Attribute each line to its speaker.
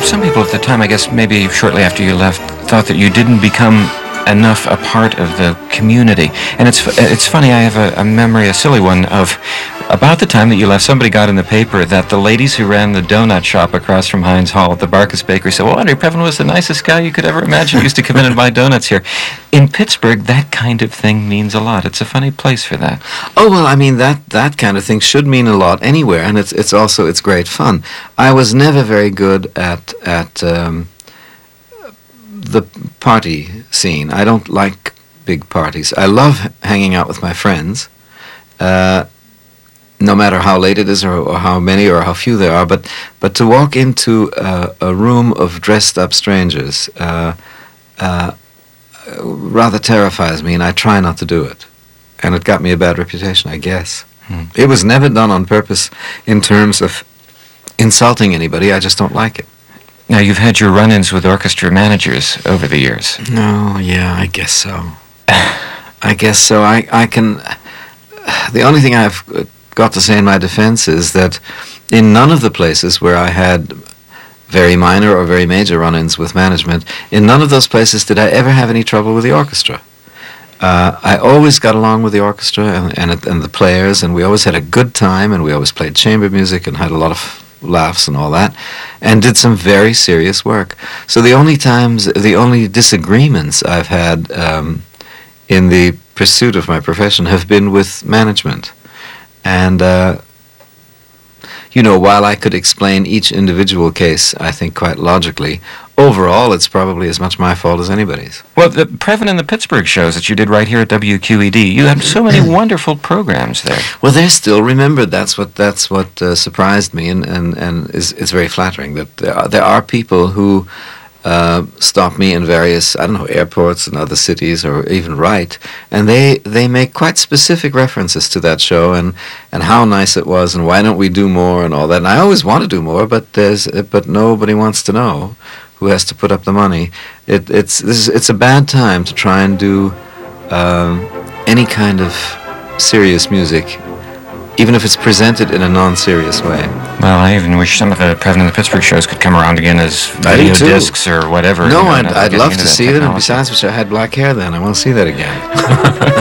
Speaker 1: some people at the time, I guess maybe shortly after you left, thought that you didn't become enough a part of the community. And it's funny, I have a memory, a silly one, of about the time that you left, somebody got in the paper that the ladies who ran the donut shop across from Heinz Hall at the Barkus Bakery said, well, Andre Previn was the nicest guy you could ever imagine. He used to come in and buy donuts here. In Pittsburgh, that kind of thing means a lot. It's a funny place for that.
Speaker 2: Oh, well, I mean, that kind of thing should mean a lot anywhere, and it's also great fun. I was never very good at the party scene. I don't like big parties. I love hanging out with my friends, no matter how late it is or how many or how few there are. But to walk into a room of dressed-up strangers rather terrifies me, and I try not to do it. And it got me a bad reputation, I guess. It was never done on purpose in terms of insulting anybody. I just don't like it.
Speaker 1: Now, you've had your run-ins with orchestra managers over the years.
Speaker 2: No, yeah, I guess so. I guess so. I can... The only thing I've got to say in my defense is that in none of the places where I had very minor or very major run-ins with management, in none of those places did I ever have any trouble with the orchestra. I always got along with the orchestra and the players, and we always had a good time, and we always played chamber music and had a lot of laughs and all that, and did some very serious work. So the only disagreements I've had in the pursuit of my profession have been with management. And while I could explain each individual case, I think, quite logically, overall it's probably as much my fault as anybody's.
Speaker 1: Well, the Previn and the Pittsburgh shows that you did right here at WQED, you had so many wonderful programs there.
Speaker 2: Well, they're still remembered. That's what surprised me, and is very flattering that there are people who stop me in various, airports and other cities, or even write, and they make quite specific references to that show and how nice it was and why don't we do more and all that. And I always want to do more, but nobody wants to know who has to put up the money. It's a bad time to try and do any kind of serious music, even if it's presented in a non-serious way.
Speaker 1: Well, I even wish some of the Previn and the Pittsburgh shows could come around again as video discs or whatever.
Speaker 2: No, I'd love to see them, and besides which I had black hair then. I want to see that again.